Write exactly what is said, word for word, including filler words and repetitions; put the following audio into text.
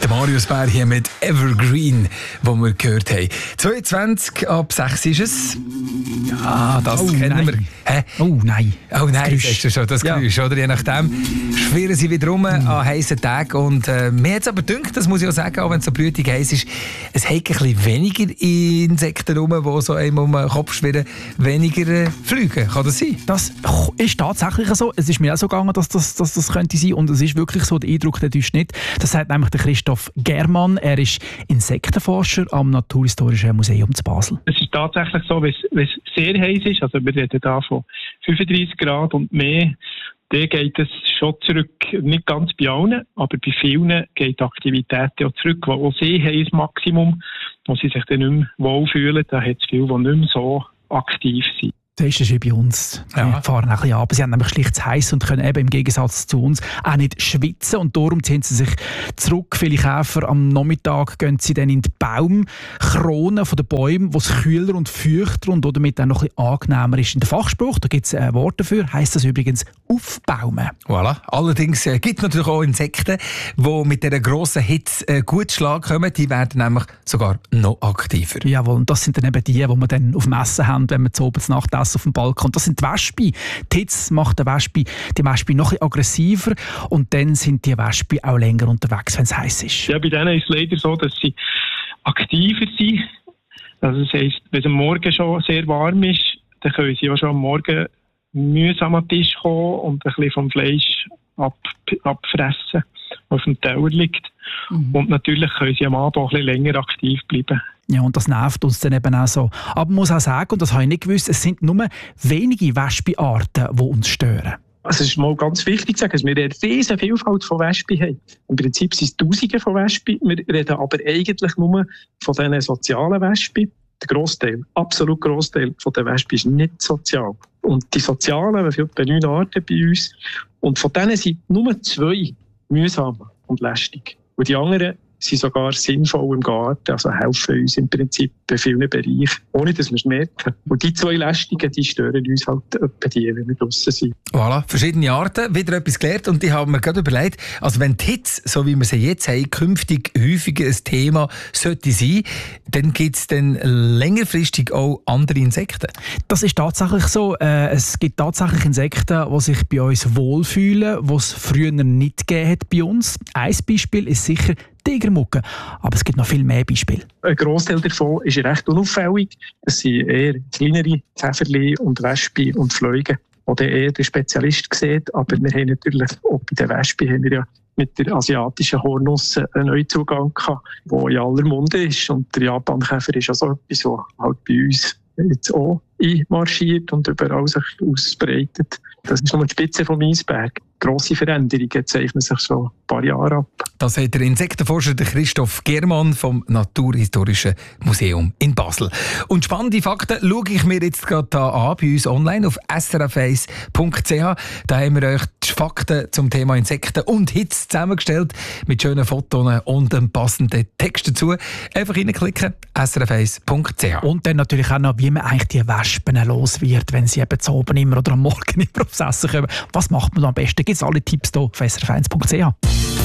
Der Marius Bär hier mit Evergreen, wo wir gehört haben. zweiundzwanzig ab sechs ist es. Ja, das oh, kennen nein. wir. Hä? Oh nein. Oh nein, das das ist schon das Geräusch, ja. Oder? Je nachdem schwirren sie wieder rum mm. an heißen Tagen. Und äh, mir hat es aber gedacht, das muss ich auch sagen, auch wenn es so brütig heiß ist, es hat ein bisschen weniger Insekten rum, die so einem um den Kopf schwirren, weniger äh, fliegen. Kann das sein? Das ist tatsächlich so. Es ist mir auch so gegangen, dass das, dass das könnte sein. Und es ist wirklich so, der Eindruck, der täuscht nicht. Das sagt nämlich der Christoph Germann. Er ist Insektenforscher am Naturhistorischen Museum zu Basel. Es ist tatsächlich so, wenn es sehr heiß ist, also wir reden da von fünfunddreissig Grad und mehr, dann geht es schon zurück, nicht ganz bei allen, aber bei vielen geht die Aktivität ja zurück, wo auch sehr heiß Maximum, wo sie sich dann nicht mehr wohlfühlen, da hat es viele, die nicht mehr so aktiv sind. Das ist es wie bei uns. Die ja. fahren ein bisschen ab. Sie haben nämlich schlicht zu heiß und können eben im Gegensatz zu uns auch nicht schwitzen. Und darum ziehen sie sich zurück. Viele Käfer am Nachmittag gehen sie dann in die Baumkronen der Bäume, wo es kühler und feuchter und damit auch noch ein bisschen angenehmer ist. In der Fachspruch, da gibt es ein Wort dafür, heisst das übrigens aufbaumen. Voilà. Allerdings äh, gibt es natürlich auch Insekten, die mit dieser grossen Hitze äh, gut Schlag kommen. Die werden nämlich sogar noch aktiver. Jawohl, und das sind dann eben die, die wir dann auf Messen haben, wenn wir zu oben Nacht essen auf dem Balkon. Das sind die Wespen. Die Hitze macht die Wespe, die Wespe noch ein bisschen aggressiver und dann sind die Wespen auch länger unterwegs, wenn es heiß ist. Ja, bei denen ist es leider so, dass sie aktiver sind. Also das heisst, wenn es am Morgen schon sehr warm ist, dann können sie auch schon am Morgen mühsam an den Tisch kommen und ein bisschen vom Fleisch ab, abfressen, was auf dem Teller liegt. Mhm. Und natürlich können sie am Abend auch ein bisschen länger aktiv bleiben. Ja, und das nervt uns dann eben auch so. Aber man muss auch sagen, und das habe ich nicht gewusst, es sind nur wenige Wespenarten, die uns stören. Also es ist mal ganz wichtig zu sagen, dass wir eine riesige Vielfalt von Wespen haben. Im Prinzip sind es Tausende von Wespen. Wir reden aber eigentlich nur von diesen sozialen Wespen. Der Grossteil, absolut Grossteil von den Wespen ist nicht sozial. Und die sozialen, wir haben etwa neun Arten bei uns. Und von denen sind nur zwei mühsam und lästig. Und die anderen sind sogar sinnvoll im Garten, also helfen uns im Prinzip bei vielen Bereichen, ohne dass wir es merken. Und die zwei Lästigen, die stören uns halt etwa die, wenn wir draussen sind. Voilà, verschiedene Arten, wieder etwas gelernt und die haben mir gerade überlegt, also wenn die Hitze, so wie wir sie jetzt haben, künftig häufiger ein Thema sollte sein, dann gibt es dann längerfristig auch andere Insekten? Das ist tatsächlich so. Äh, es gibt tatsächlich Insekten, die sich bei uns wohlfühlen, die es früher nicht gegeben hat bei uns. Ein Beispiel ist sicher Tigermugge. Aber es gibt noch viel mehr Beispiele. Ein Grossteil davon ist recht unauffällig. Es sind eher kleinere Käferchen und Wespen und Fliegen, die dann eher der Spezialist sieht. Aber wir haben natürlich auch bei den Wespen haben wir ja mit der asiatischen Hornusse einen Neuzugang gehabt, der in aller Munde ist. Und der Japankäfer ist also etwas, was halt bei uns jetzt auch einmarschiert und überall sich ausbreitet. Das ist nur die Spitze vom Eisberg. Grosse Veränderungen zeichnen sich so ein paar Jahre ab. Das hat der Insektenforscher Christoph Germann vom Naturhistorischen Museum in Basel. Und spannende Fakten schaue ich mir jetzt gerade an, bei uns online auf s r f eins punkt c h. Da haben wir euch die Fakten zum Thema Insekten und Hitze zusammengestellt mit schönen Fotos und einem passenden Text dazu. Einfach reinklicken, s r f eins punkt c h. Und dann natürlich auch noch, wie man eigentlich die Wespen los wird, wenn sie eben zu oben immer oder am Morgen immer aufs Essen kommen. Was macht man am besten? Gibt es alle Tipps hier auf s r f eins punkt c h.